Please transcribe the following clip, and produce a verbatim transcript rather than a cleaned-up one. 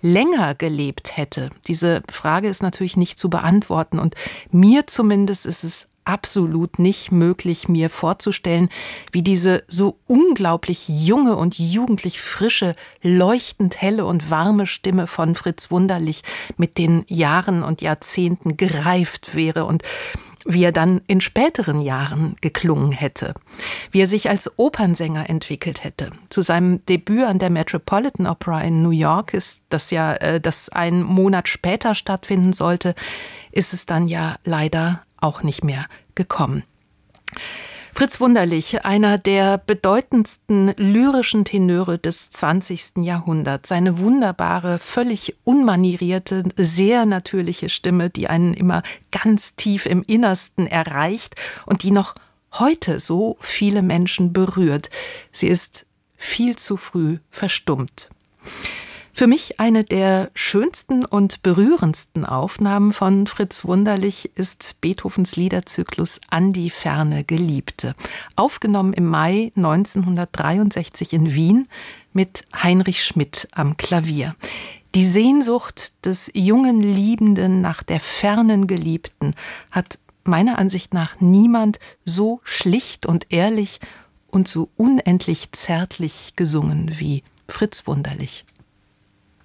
länger gelebt hätte? Diese Frage ist natürlich nicht zu beantworten und mir zumindest ist es absolut nicht möglich, mir vorzustellen, wie diese so unglaublich junge und jugendlich frische, leuchtend helle und warme Stimme von Fritz Wunderlich mit den Jahren und Jahrzehnten gereift wäre und wie er dann in späteren Jahren geklungen hätte, wie er sich als Opernsänger entwickelt hätte. Zu seinem Debüt an der Metropolitan Opera in New York, ist das ja, äh, das einen Monat später stattfinden sollte, ist es dann ja leider auch nicht mehr gekommen. Fritz Wunderlich, einer der bedeutendsten lyrischen Tenöre des zwanzigsten Jahrhunderts. Seine wunderbare, völlig unmanierierte, sehr natürliche Stimme, die einen immer ganz tief im Innersten erreicht und die noch heute so viele Menschen berührt. Sie ist viel zu früh verstummt. Für mich eine der schönsten und berührendsten Aufnahmen von Fritz Wunderlich ist Beethovens Liederzyklus An die ferne Geliebte, aufgenommen im Mai neunzehnhundertdreiundsechzig in Wien mit Heinrich Schmidt am Klavier. Die Sehnsucht des jungen Liebenden nach der fernen Geliebten hat meiner Ansicht nach niemand so schlicht und ehrlich und so unendlich zärtlich gesungen wie Fritz Wunderlich.